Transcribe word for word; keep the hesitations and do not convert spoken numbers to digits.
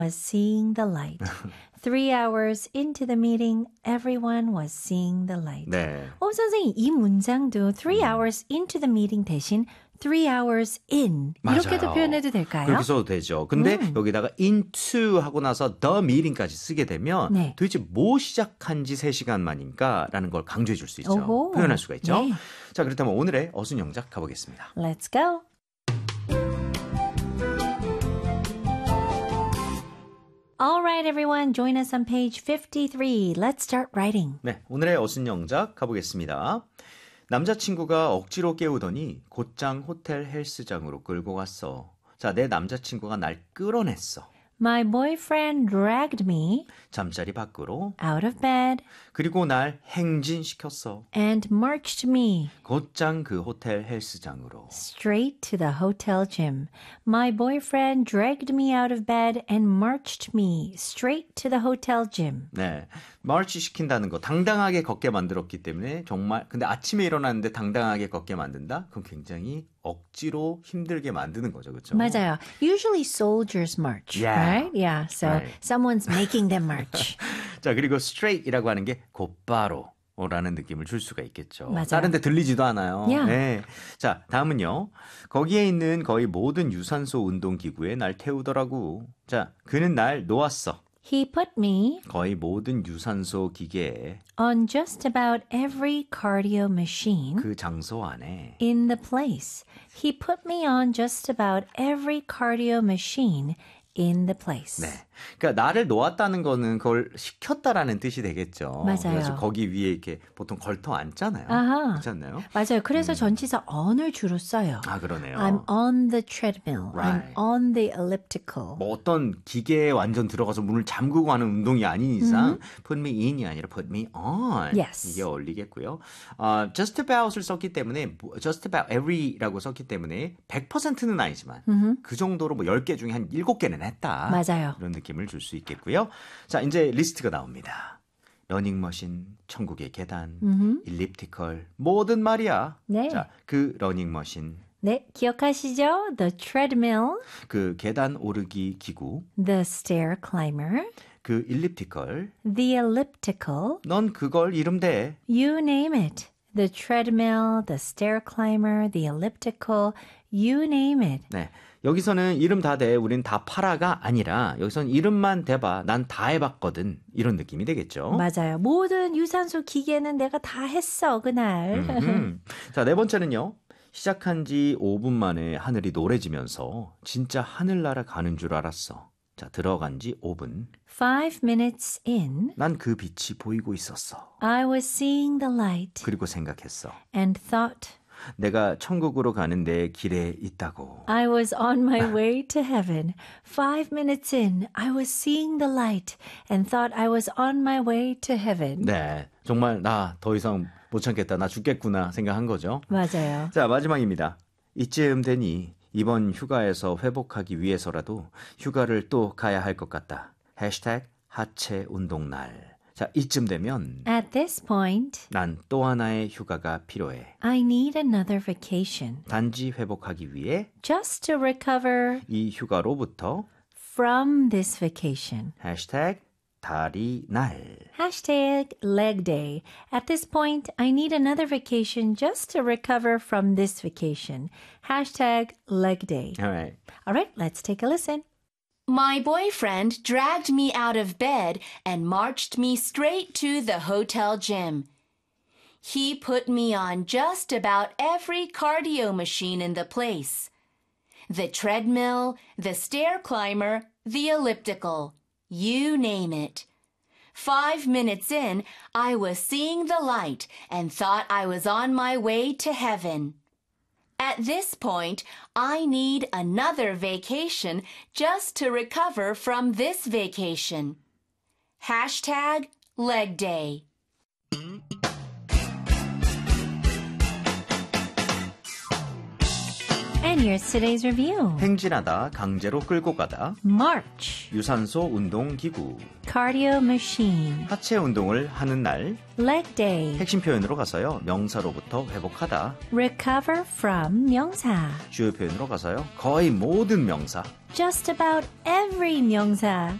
was seeing the light. Three hours into the meeting, everyone was seeing the light. 네. 어, 선생님, 이 문장도 three hours into the meeting 대신 three hours in 이렇게도 맞아요. 표현해도 될까요? 그렇게 써도 되죠. 근데 음. 여기다가 into 하고 나서 the meeting까지 쓰게 되면 네. 도대체 뭐 시작한 지 세 시간 만인가 라는 걸 강조해 줄 수 있죠. 오호. 표현할 수가 있죠. 네. 자, 그렇다면 오늘의 어순 영작 가보겠습니다. Let's go. All right, everyone, join us on page fifty-three. Let's start writing. 네, 오늘의 어순 영작 가보겠습니다. 남자친구가 억지로 깨우더니 곧장 호텔 헬스장으로 끌고 갔어. 자, 내 남자친구가 날 끌어냈어. My boyfriend dragged me 잠자리 밖으로. out of bed 그리고 날 행진시켰어. and marched me 곧장 그 호텔 헬스장으로. straight to the hotel gym. My boyfriend dragged me out of bed and marched me straight to the hotel gym. 네, 마르치 시킨다는 거 당당하게 걷게 만들었기 때문에 정말 근데 아침에 일어났는데 당당하게 걷게 만든다? 그럼 굉장히 억지로 힘들게 만드는 거죠, 그렇죠? 맞아요. Usually soldiers march, Yeah. right? Yeah, so Right. someone's making them march. 자, 그리고 straight이라고 하는 게 곧바로 라는 느낌을 줄 수가 있겠죠. 맞아요. 다른 데 들리지도 않아요. Yeah. 네. 자, 다음은요. 거기에 있는 거의 모든 유산소 운동기구에 날 태우더라고. 자, 그는 날 놓았어. He put me 거의 모든 유산소 기계에 on just about every cardio machine 그 장소 안에 in the place. He put me on just about every cardio machine in the place. 네. 그러니까 나를 놓았다는 거는 그걸 시켰다라는 뜻이 되겠죠. 맞아요. 그래서 거기 위에 이렇게 보통 걸터 앉잖아요. 아하. 그렇지 않나요? 맞아요. 그래서 전치사 on을 주로 써요. 아, 그러네요. I'm on the treadmill. Right. I'm on the elliptical. 뭐 어떤 기계에 완전 들어가서 문을 잠그고 하는 운동이 아닌 이상 put me in이 아니라 put me on. Yes. 이게 어울리겠고요. 어, just about을 썼기 때문에 just about every라고 썼기 때문에 백 퍼센트는 아니지만 그 정도로 뭐 열 개 중에 한 일곱 개는 했다. 맞아요. 이런 느낌을 줄 수 있겠고요. 자, 이제 리스트가 나옵니다. 러닝머신, 천국의 계단, 일리프티컬, 뭐든 말이야. 네. 자, 그 러닝머신, 네, 기억하시죠? The treadmill, 그 계단 오르기 기구, the stair climber, 그 일리프티컬, the elliptical, 넌 그걸 이름 대. you name it. The treadmill, the stair climber, the elliptical, you name it. 네. 여기서는 이름 다 대, 우린 다 팔아가 아니라 여기서는 이름만 대봐, 난 다 해봤거든. 이런 느낌이 되겠죠. 맞아요. 모든 유산소 기계는 내가 다 했어, 그날. 음흠. 자, 네 번째는요. 시작한 지 오 분 만에 하늘이 노래지면서 진짜 하늘나라 가는 줄 알았어. 자, 들어간 지 오 분. Five minutes in, 난 그 빛이 보이고 있었어. I was seeing the light 그리고 생각했어. and thought 내가 천국으로 가는데 길에 있다고. I was on my way to heaven. Five minutes in, I was seeing the light and thought I was on my way to heaven. 네, 정말 나 더 이상 못 참겠다. 나 죽겠구나 생각한 거죠. 맞아요. 자, 마지막입니다. 이쯤 되니 이번 휴가에서 회복하기 위해서라도 휴가를 또 가야 할 것 같다. 해시태그 하체 운동날. 자, 이쯤 되면 At this point, 난 또 하나의 휴가가 필요해. I need another vacation 단지 회복하기 위해 just to recover 이 휴가로부터 from this vacation. 해시태그 다리 날. Hashtag leg day. At this point, I need another vacation just to recover from this vacation. Hashtag leg day. Alright. All right, let's take a listen. My boyfriend dragged me out of bed and marched me straight to the hotel gym. He put me on just about every cardio machine in the place. The treadmill, the stair climber, the elliptical. You name it. Five minutes in, I was seeing the light and thought I was on my way to heaven. At this point, I need another vacation just to recover from this vacation. Hashtag leg day. And here's today's review. 행진하다, 강제로 끌고 가다. March, 유산소 운동 기구. cardio machine. 하체 운동을 하는 날. Leg day, 핵심 표현으로 가서요. 명사로부터 회복하다. recover from 명사. 주요 표현으로 가서요. 거의 모든 명사. Just about every 명사.